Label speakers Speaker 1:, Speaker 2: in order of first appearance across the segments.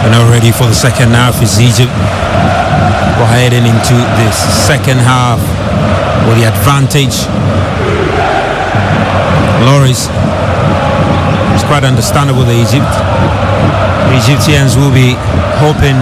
Speaker 1: We're not ready for the second half. Is Egypt. We're heading into this second half with the advantage. Loris, it's quite understandable that the Egyptians will be hoping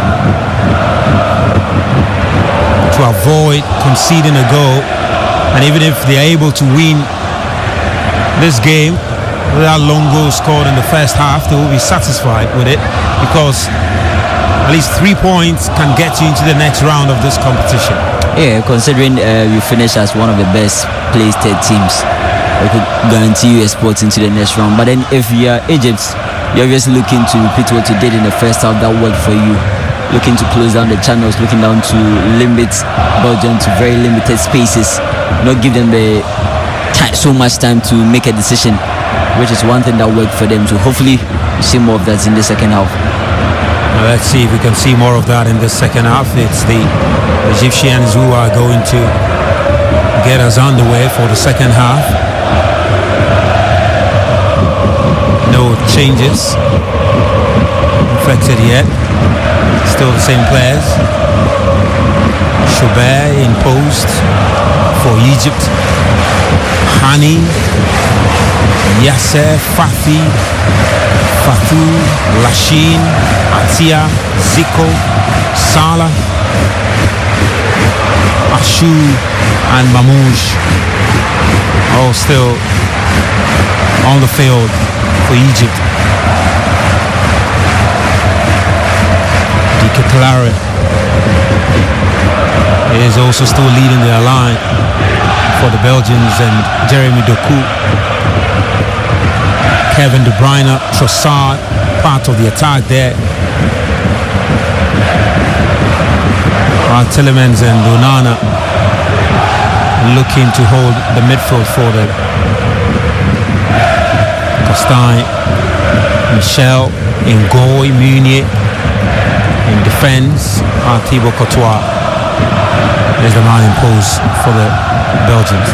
Speaker 1: to avoid conceding a goal, and even if they're able to win this game without long goals scored in the first half, they will be satisfied with it, because at least 3 points can get you into the next round of this competition.
Speaker 2: Yeah, considering you finish as one of the best placed teams, we could guarantee you a spot into the next round. But then if you're Egypt, you're obviously looking to repeat what you did in the first half that worked for you, looking to close down the channels, looking down to limit Belgium to very limited spaces, not give them so much time to make a decision, which is one thing that worked for them. So hopefully you see more of that in the second half.
Speaker 1: Let's see if we can see more of that in the second half. It's the Egyptians who are going to get us underway for the second half. No changes affected yet. Still the same players. Choubert in post for Egypt. Hani, Yasser, Fafi, Fatou, Lachine, Atia, Zico, Salah, Ashou and Mamouche all still on the field for Egypt. Dike is also still leading their line for the Belgians, and Jeremy Doku, Kevin De Bruyne, Trossard, part of the attack there. Tillemans and Onana looking to hold the midfield for them. Costain, Michel, Ngoy, Meunier in defense. Thibaut Courtois is the man imposed for the Belgians.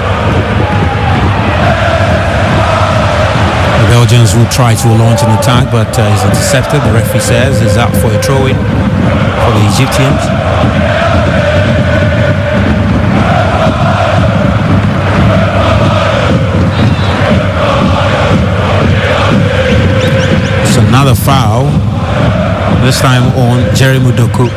Speaker 1: The Belgians will try to launch an attack, but is intercepted. The referee says is up for a throw-in for the Egyptians. It's another foul, this time on Jeremy Doku.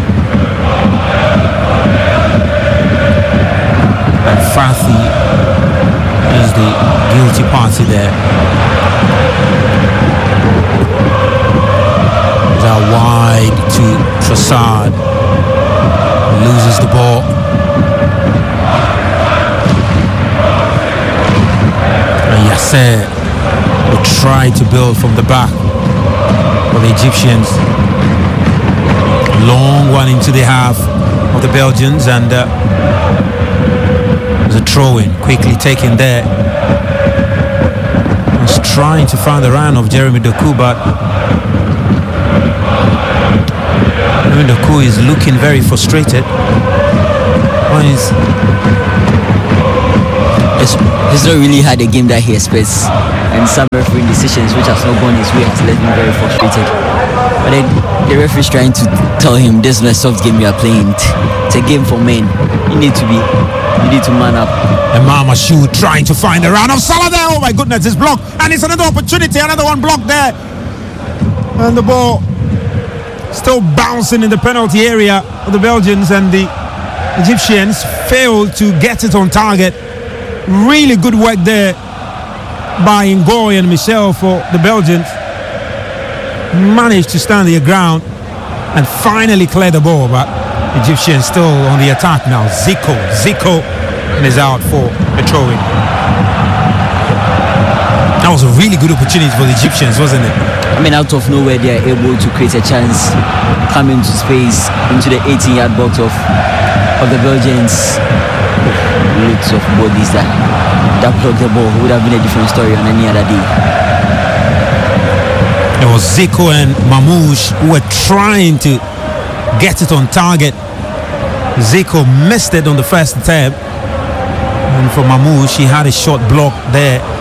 Speaker 1: And Fathi is the guilty party there. Out wide to Trossard, loses the ball. And Yasser will try to build from the back for the Egyptians. Long one into the half of the Belgians, and there's a throw-in quickly taken there. Was trying to find the run of Jeremy Doku, but Doku is looking very frustrated.
Speaker 2: He's not really had a game that he expects, and some refereeing decisions which has not gone his way has left him very frustrated. But then the referee is trying to tell him, this is not a soft game you are playing. It's a game for men. You need to man up.
Speaker 1: And Mama Shu trying to find the round of Salah there. Oh my goodness, it's blocked, and it's another opportunity, another one blocked there, and the ball still bouncing in the penalty area of the Belgians, and the Egyptians failed to get it on target. Really good work there by Ngoy and Michel for the Belgians. Managed to stand their ground and finally clear the ball, but Egyptians still on the attack now. Zico is out for a throw-in. That was a really good opportunity for the Egyptians, wasn't it?
Speaker 2: I mean, out of nowhere, they are able to create a chance, come into space, into the 18-yard box of the Belgians. Loads of bodies that blocked the ball. Would have been a different story on any other day.
Speaker 1: There was Zico and Mamouche who were trying to get it on target. Zico missed it on the first attempt, and for Mamouche, he had a short block there